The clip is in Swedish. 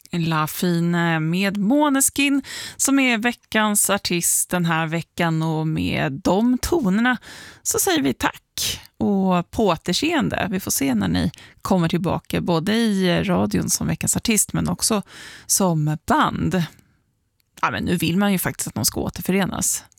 La Fine med Måneskin som är veckans artist den här veckan, och med de tonerna så säger vi tack och på återseende. Vi får se när ni kommer tillbaka både i radion som veckans artist men också som band. Ja, men nu vill man ju faktiskt att de ska återförenas.